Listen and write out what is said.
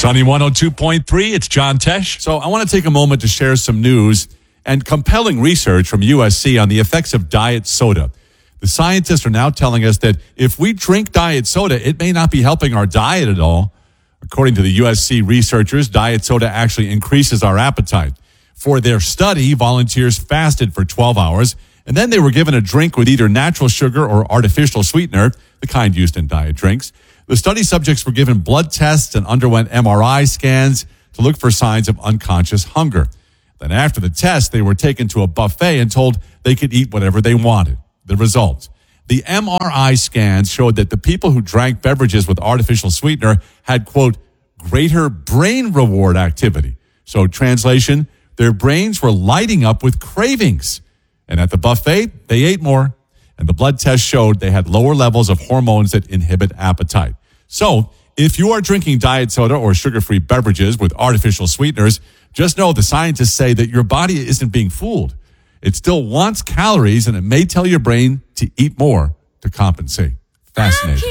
Sunny 102.3, it's John Tesh. So I want to take a moment to share some news and compelling research from USC on the effects of diet soda. The scientists are now telling us that if we drink diet soda, it may not be helping our diet at all. According to the USC researchers, diet soda actually increases our appetite. For their study, volunteers fasted for 12 hours, and then they were given a drink with either natural sugar or artificial sweetener, the kind used in diet drinks. The study subjects were given blood tests and underwent MRI scans to look for signs of unconscious hunger. Then after the test, they were taken to a buffet and told they could eat whatever they wanted. The result: the MRI scans showed that the people who drank beverages with artificial sweetener had, quote, greater brain reward activity. So translation, their brains were lighting up with cravings. And at the buffet, they ate more. And the blood test showed they had lower levels of hormones that inhibit appetite. So if you are drinking diet soda or sugar-free beverages with artificial sweeteners, just know the scientists say that your body isn't being fooled. It still wants calories, and it may tell your brain to eat more to compensate. Fascinating.